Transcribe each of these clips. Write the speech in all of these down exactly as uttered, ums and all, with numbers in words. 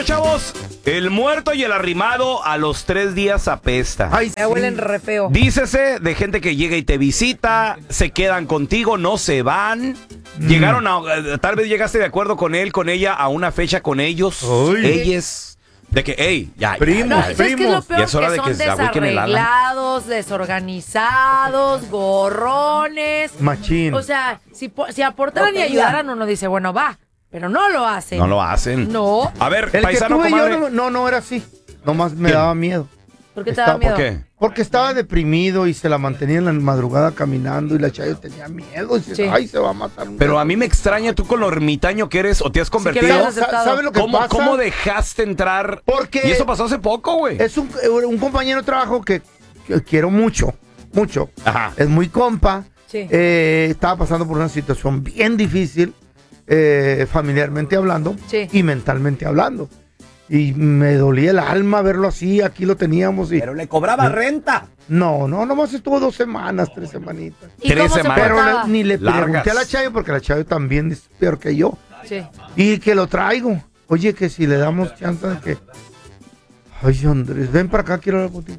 chavos. El muerto y el arrimado a los tres días apesta. Ay, me huelen re feo. Dícese de gente que llega y te visita, se quedan contigo, no se van. Mm. Llegaron a, tal vez llegaste de acuerdo con él, con ella, a una fecha con ellos, Uy. ellas. De que, hey, ya, primos, ya, no, primos. Es que es lo peor, y es hora que de son que desarreglados, desorganizados, gorrones. Machín. O sea, si, si aportaran no, y ayudaran, uno dice, bueno, va. Pero no lo hacen. No lo hacen. No. A ver, el paisano, que comadre. Yo no, no, no era así. Nomás me ¿Qué? daba miedo. ¿Por qué te estaba, daba miedo? ¿Por qué? Porque estaba deprimido y se la mantenía en la madrugada caminando y la Chayo tenía miedo. Y dice, sí. Ay, se va a matar. Un Pero día. a mí me extraña tú con lo ermitaño que eres o te has convertido. Sí, que ¿Sabes lo que ¿Cómo, pasa? ¿Cómo dejaste entrar? Porque y eso pasó hace poco, güey. Es un, un compañero de trabajo que, que quiero mucho, mucho. Ajá. Es muy compa. Sí. Eh, estaba pasando por una situación bien difícil, eh, familiarmente hablando sí. y mentalmente hablando. Y me dolía el alma verlo así, aquí lo teníamos. Y, Pero le cobraba renta. No, no, nomás estuvo dos semanas, tres semanitas. ¿Y tres cómo semanas. Pero le, ni le Largas. pregunté a la Chayo, porque la Chayo también es peor que yo. Sí. Y que lo traigo. Oye, que si le damos chance de que... Ay, Andrés, ven para acá, quiero hablar contigo.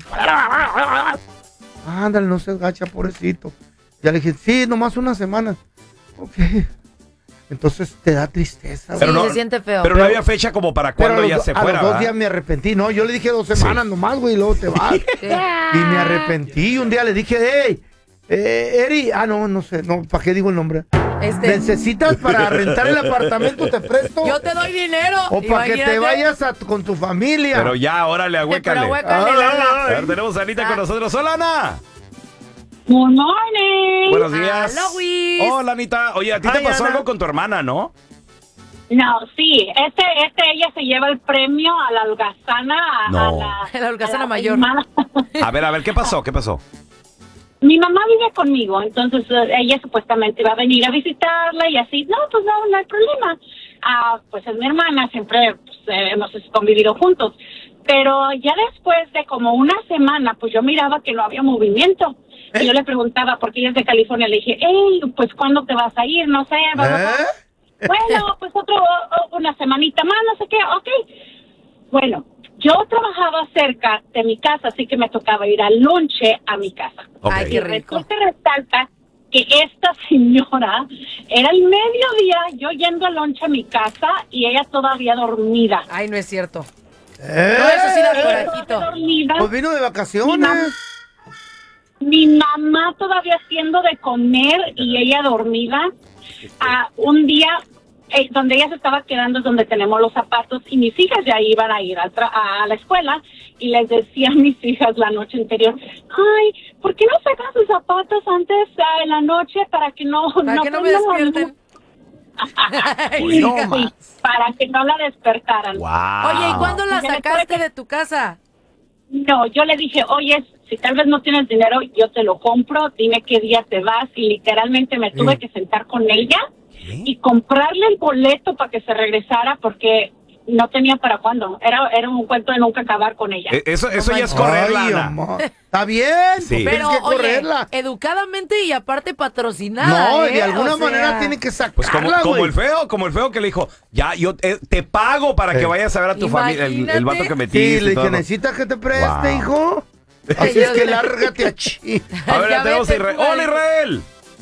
Ándale, no se agacha, pobrecito. Ya le dije, sí, nomás una semana. Ok. Entonces te da tristeza. Sí, Pero no, se siente feo. Pero no había fecha como para cuando ya se a fuera. A los dos ¿verdad? días me arrepentí. No, yo le dije dos semanas sí. nomás, güey, y luego te vas. Sí. Y me arrepentí. Un día le dije, hey, eh, Eri. Ah, no, no sé. No, ¿para qué digo el nombre? Este. ¿Necesitas para rentar el apartamento? ¿Te presto? Yo te doy dinero. O para que te vayas a, con tu familia. Pero ya, órale, agüécale. Pero agüécale, ah, a ver, tenemos a Anita ah. con nosotros. Hola, Ana. Good morning. Buenos días. Luis. Hola, Anita. Oye, a ti te Ay, pasó Ana. algo con tu hermana, ¿no? No, sí, este, este, ella se lleva el premio a la holgazana. A, No. a la, La holgazana a la mayor. mamá. A ver, a ver, ¿qué pasó? ¿Qué pasó? Mi mamá vive conmigo, entonces uh, ella supuestamente va a venir a visitarla y así. No, pues no, no hay problema. Ah, pues es mi hermana, siempre pues, eh, hemos convivido juntos. Pero ya después de como una semana, pues yo miraba que no había movimiento. ¿Eh? Y yo le preguntaba, porque ella es de California, le dije, hey, pues ¿cuándo te vas a ir? No sé, vamos ¿Eh? a... Bueno, pues otro, una semanita más, no sé qué, ok. Bueno, yo trabajaba cerca de mi casa, así que me tocaba ir al lonche a mi casa. Okay. Ay, qué rico. Resulta y resalta que esta señora era el mediodía, yo yendo al lonche a mi casa y ella todavía dormida. Ay, no es cierto. ¿Eh? No, eso sí da Ella corajito. todavía dormida. Pues vino de Mi mamá, vacaciones. mi mamá todavía haciendo de comer y ella dormida. Ah, un día eh, donde ella se estaba quedando es donde tenemos los zapatos y mis hijas ya iban a ir a, tra- a la escuela y les decía a mis hijas la noche anterior, ay, ¿por qué no sacan sus zapatos antes uh, en la noche para que no... Para no que no me prendamos despierten. Sí, no sí, más. para que no la despertaran. Wow. Oye, ¿y cuándo la Porque sacaste después- de tu casa? No, yo le dije, oye, si tal vez no tienes dinero, yo te lo compro, dime qué día te vas. Y literalmente me tuve Mm. que sentar con ella ¿Qué? y comprarle el boleto para que se regresara porque no tenía para cuándo. Era, era un cuento de nunca acabar con ella. Eh, Eso, eso No ya es manches. correrla, Ay, Ana. amor. Está bien, Sí. pues Pero, tienes que oye, correrla. educadamente y aparte patrocinada. No, ¿eh? de alguna O manera sea, tiene que Pues como, sacarla, como güey. el feo, como el feo que le dijo, ya, yo eh, te pago para Eh. que vayas a ver a tu familia, el, Imagínate. el vato que metiste. Sí, le y todo. dije, ¿necesitas que te preste, Wow. hijo? Así es que lárgate a chi. A ver, Ya ya tenemos a vete, Israel. fuga. ¡Hola, Israel!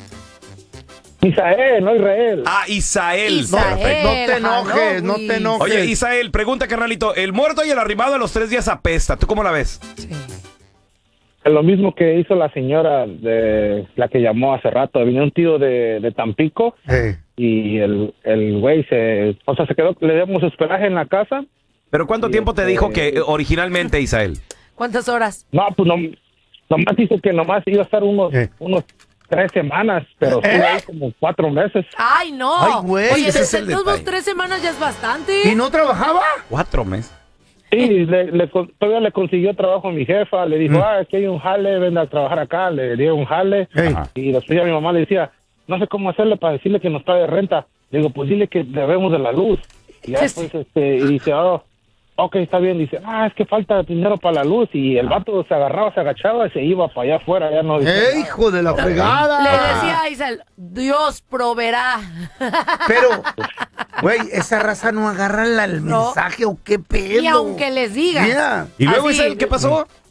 Isael, no Israel. Ah, Isael. Isael. Perfecto. No te enojes, no te enojes. Oye, Isael, pregunta, carnalito. El muerto y el arrimado a los tres días apesta. ¿Tú cómo la ves? Sí. Lo mismo que hizo la señora de la que llamó hace rato. Vino un tío de, de Tampico Eh, y el el güey se, o sea, se quedó, le dimos hospedaje en la casa. ¿Pero cuánto Y tiempo te este- dijo que eh, originalmente, Isael? ¿Cuántas horas? No, pues no, nomás dijo que nomás iba a estar unos, Eh. unos tres semanas, pero ¿Eh? estuvo ahí como cuatro meses. ¡Ay, no! Ay, güey, Oye, ese de, es el de todos modos, detalle. tres semanas ya es bastante. ¿Y no trabajaba? Cuatro meses. Sí, le, le, con- todavía le consiguió trabajo a mi jefa, le dijo, Mm. ah, aquí hay un jale, ven a trabajar acá, le dio un jale, Ey. Ajá. y después ya mi mamá le decía, no sé cómo hacerle para decirle que nos pague renta. Le digo, pues dile que debemos de la luz. Y ya Sí. después, este, y dice, oh, ok, está bien. Dice, ah, es que falta dinero para la luz. Y el vato se agarraba, se agachaba y se iba para allá afuera. Ya no ¡Eh, hijo de la fregada! Le decía a Isel, Dios proveerá. Pero, güey, esa raza no agarra la- el No. mensaje o qué pedo. Y aunque les diga. Mira. ¿Y luego, Así. Isel, qué pasó?